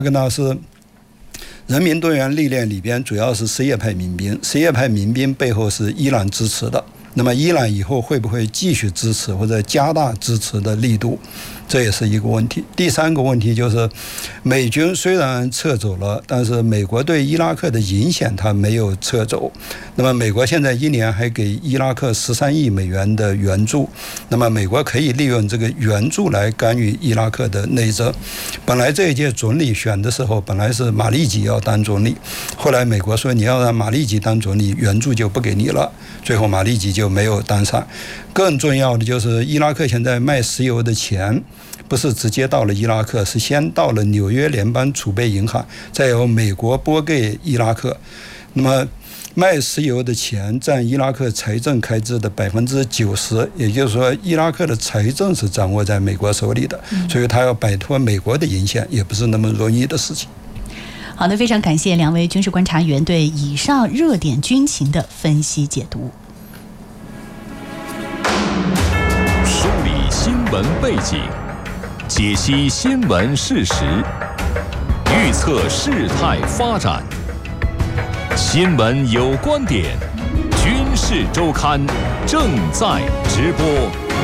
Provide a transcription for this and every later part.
这个呢是人民动员力量里边主要是什叶派民兵，什叶派民兵背后是伊朗支持的。那么伊朗以后会不会继续支持或者加大支持的力度，这也是一个问题。第三个问题就是美军虽然撤走了，但是美国对伊拉克的影响它没有撤走。那么美国现在一年还给伊拉克13亿美元的援助，那么美国可以利用这个援助来干预伊拉克的内政。本来这一届总理选的时候本来是马利基要当总理，后来美国说你要让马利基当总理，援助就不给你了，最后马利基就没有当上。更重要的就是伊拉克现在卖石油的钱不是直接到了伊拉克，是先到了纽约联邦储备银行，再由美国拨给伊拉克。那么卖石油的钱占伊拉克财政开支的90%，也就是说伊拉克的财政是掌握在美国手里的，所以他要摆脱美国的影响也不是那么容易的事情。 好的，非常感谢两位军事观察员对以上热点军情的分析解读。 梳理新闻背景，解析新闻事实，预测事态发展。新闻有观点，军事周刊正在直播。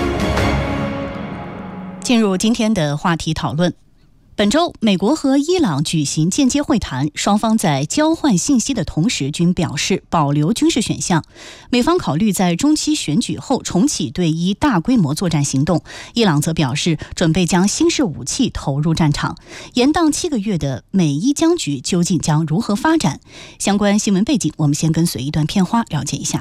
进入今天的话题讨论。本周，美国和伊朗举行间接会谈，双方在交换信息的同时均表示保留军事选项。美方考虑在中期选举后重启对伊大规模作战行动，伊朗则表示准备将新式武器投入战场。延宕7个月的美伊僵局究竟将如何发展？相关新闻背景，我们先跟随一段片花了解一下。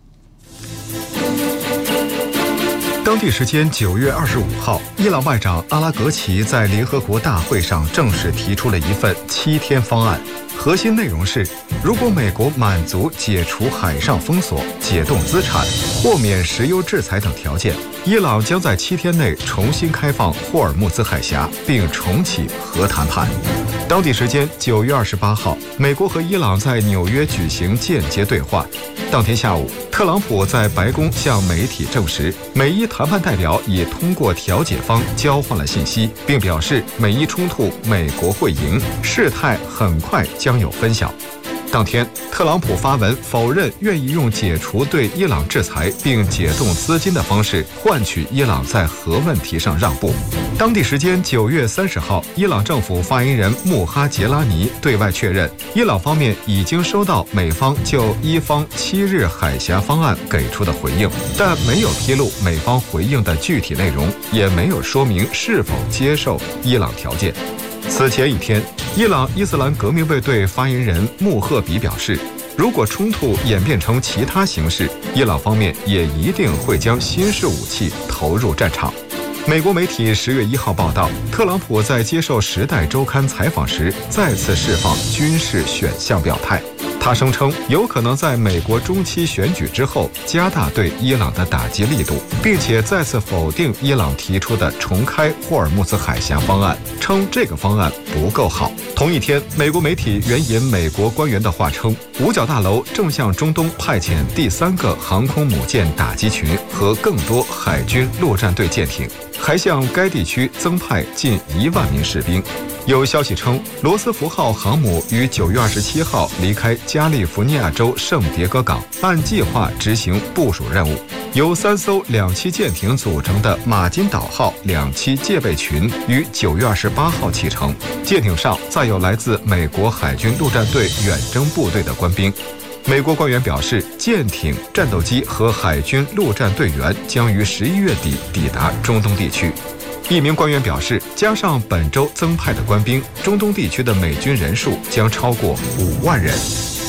当地时间9月25号，伊朗外长阿拉格齐在联合国大会上正式提出了一份7天方案。核心内容是，如果美国满足解除海上封锁、解冻资产、豁免石油制裁等条件，伊朗将在7天内重新开放霍尔木兹海峡，并重启核谈判。当地时间9月28号，美国和伊朗在纽约举行间接对话。当天下午，特朗普在白宫向媒体证实，美伊谈判代表已通过调解方交换了信息，并表示美伊冲突美国会赢，事态很快将有分晓。当天，特朗普发文否认愿意用解除对伊朗制裁并解冻资金的方式换取伊朗在核问题上让步。当地时间9月30号，伊朗政府发言人穆哈杰拉尼对外确认，伊朗方面已经收到美方就伊方7日海峡方案给出的回应，但没有披露美方回应的具体内容，也没有说明是否接受伊朗条件。此前一天，伊朗伊斯兰革命卫队发言人穆赫比表示，如果冲突演变成其他形式，伊朗方面也一定会将新式武器投入战场。美国媒体10月1号报道，特朗普在接受《时代周刊》采访时再次释放军事选项表态。他声称有可能在美国中期选举之后加大对伊朗的打击力度，并且再次否定伊朗提出的重开霍尔木兹海峡方案，称这个方案不够好。同一天，美国媒体援引美国官员的话称，五角大楼正向中东派遣第3个航空母舰打击群和更多海军陆战队舰艇，还向该地区增派近1万名士兵。有消息称，罗斯福号航母于9月27号离开加利福尼亚州圣迭戈港，按计划执行部署任务。由3艘2栖舰艇组成的马金岛号2栖戒备群于9月28号启程，舰艇上载有来自美国海军陆战队远征部队的官兵。美国官员表示，舰艇、战斗机和海军陆战队员将于11月底抵达中东地区。一名官员表示，加上本周增派的官兵，中东地区的美军人数将超过5万人。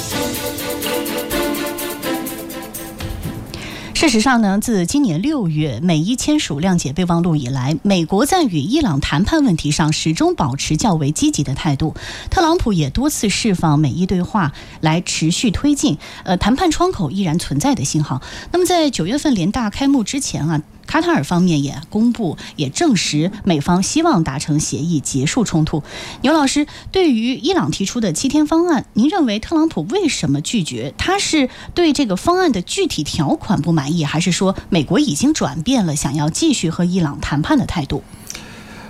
事实上呢，自今年6月美伊签署谅解备忘录以来，美国在与伊朗谈判问题上始终保持较为积极的态度。特朗普也多次释放美伊对话来持续推进谈判窗口依然存在的信号。那么在9月份联大开幕之前啊，卡塔尔方面也公布，也证实美方希望达成协议，结束冲突。牛老师，对于伊朗提出的7天方案，您认为特朗普为什么拒绝？他是对这个方案的具体条款不满意，还是说美国已经转变了想要继续和伊朗谈判的态度？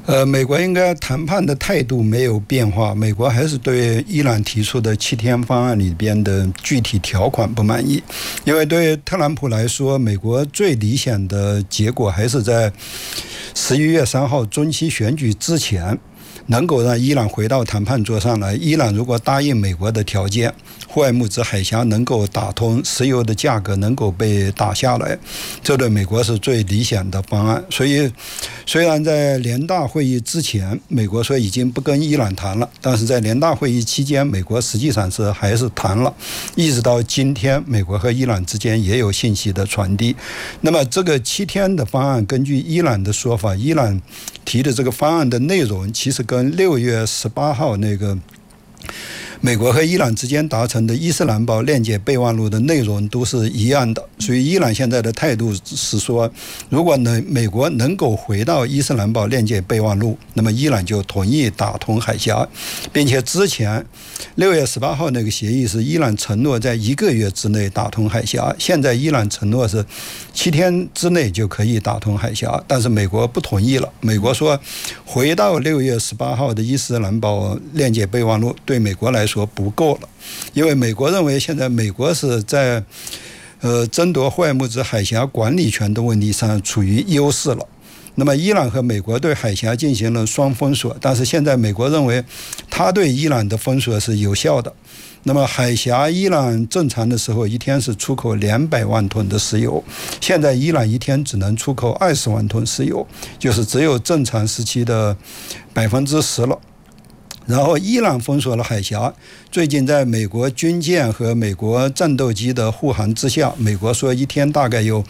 美国应该谈判的态度没有变化，美国还是对伊朗提出的7天方案里边的具体条款不满意，因为对特朗普来说，美国最理想的结果还是在11月3号中期选举之前能够让伊朗回到谈判桌上来。伊朗如果答应美国的条件，霍尔木兹海峡能够打通，石油的价格能够被打下来，这对美国是最理想的方案。所以虽然在联大会议之前美国说已经不跟伊朗谈了，但是在联大会议期间美国实际上是还是谈了，一直到今天美国和伊朗之间也有信息的传递。那么这个7天的方案，根据伊朗的说法，伊朗提的这个方案的内容其实跟6月18号那个美国和伊朗之间达成的伊斯兰堡链接备忘录的内容都是一样的，所以伊朗现在的态度是说，如果美国能够回到伊斯兰堡链接备忘录，那么伊朗就同意打通海峡，并且之前6月18号那个协议是伊朗承诺在1个月之内打通海峡，现在伊朗承诺是7天之内就可以打通海峡，但是美国不同意了。美国说回到6月18号的伊斯兰堡链接备忘录对美国来说不够了，因为美国认为现在美国是在争夺霍尔木兹海峡管理权的问题上处于优势了。那么伊朗和美国对海峡进行了双封锁，但是现在美国认为他对伊朗的封锁是有效的。那么海峡伊朗正常的时候一天是出口200万吨的石油，现在伊朗一天只能出口20万吨石油，就是只有正常时期的10%了。然后伊朗封锁了海峡，最近在美国军舰和美国战斗机的护航之下，美国说一天大概有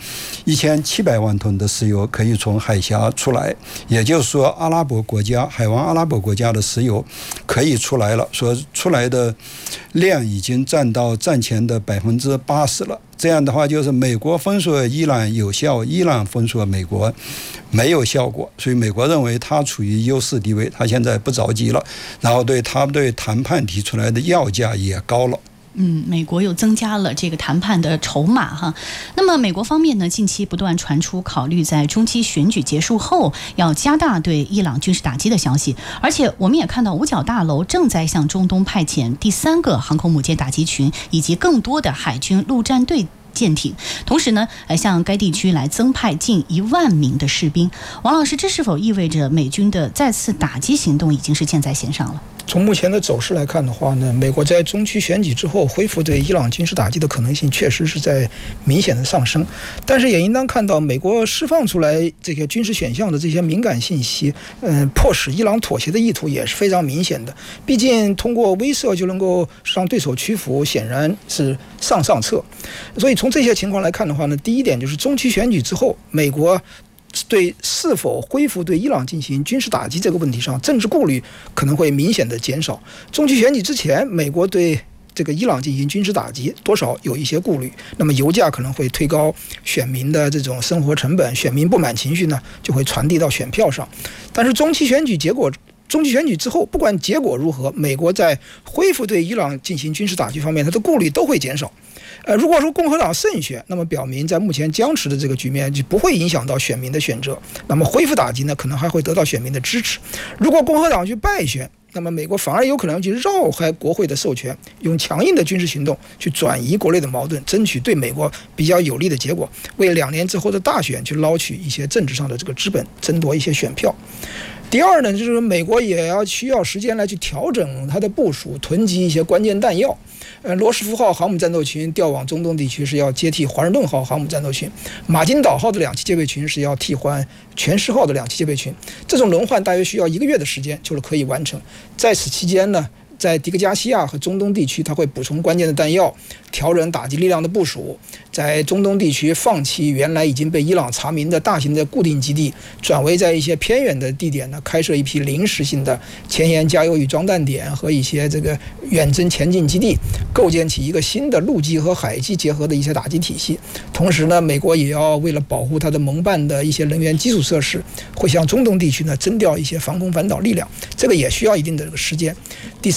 1700万吨的石油可以从海峡出来，也就是说阿拉伯国家海湾阿拉伯国家的石油可以出来了，说出来的量已经占到战前的80%了。这样的话就是美国封锁伊朗有效，伊朗封锁美国没有效果，所以美国认为他处于优势地位，他现在不着急了，然后对谈判提出来的要价也高了。 美国又增加了这个谈判的筹码哈。那么美国方面呢，近期不断传出考虑在中期选举结束后要加大对伊朗军事打击的消息，而且我们也看到五角大楼正在向中东派遣第3个航空母舰打击群以及更多的海军陆战队舰艇，同时呢，向该地区来增派近1万名的士兵。王老师，这是否意味着美军的再次打击行动已经是箭在弦上了？ 从目前的走势来看的话呢，美国在中期选举之后恢复对伊朗军事打击的可能性确实是在明显的上升，但是也应当看到美国释放出来这个军事选项的这些敏感信息，迫使伊朗妥协的意图也是非常明显的。毕竟通过威慑就能够让对手屈服，显然是上策。所以从这些情况来看的话呢，第一点就是中期选举之后，美国对是否恢复对伊朗进行军事打击这个问题上，政治顾虑可能会明显的减少。中期选举之前，美国对这个伊朗进行军事打击多少有一些顾虑，那么油价可能会推高选民的这种生活成本，选民不满情绪呢就会传递到选票上。但是中期选举之后，不管结果如何，美国在恢复对伊朗进行军事打击方面，它的顾虑都会减少。如果说共和党胜选，那么表明在目前僵持的这个局面就不会影响到选民的选择，那么恢复打击呢，可能还会得到选民的支持。如果共和党去败选，那么美国反而有可能去绕开国会的授权，用强硬的军事行动去转移国内的矛盾，争取对美国比较有利的结果，为2年之后的大选去捞取一些政治上的这个资本，争夺一些选票。第二呢，就是美国也需要时间来去调整它的部署，囤积一些关键弹药。罗斯福号航母战斗群调往中东地区是要接替华盛顿号航母战斗群，马金岛号的2栖戒备群是要替换全狮号的2栖戒备群。这种轮换大约需要1个月的时间就是可以完成。在此期间呢，在迪戈加西亚和中东地区，它会补充关键的弹药，调整打击力量的部署，在中东地区放弃原来已经被伊朗查明的大型的固定基地，转为在一些偏远的地点呢，开设一批临时性的前沿加油与装弹点和一些这个远征前进基地，构建起一个新的陆基和海基结合的一些打击体系。同时呢，美国也要为了保护它的盟办的一些能源基础设施，会向中东地区呢征调一些防空反导力量，这个也需要一定的这个时间。第三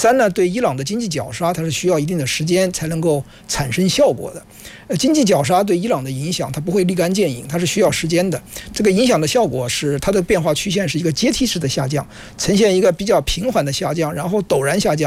3呢，对伊朗的经济绞杀，它是需要一定的时间才能够产生效果的。经济绞杀对伊朗的影响，它不会立竿见影，它是需要时间的。这个影响的效果是它的变化曲线是一个阶梯式的下降，呈现一个比较平缓的下降，然后陡然下降。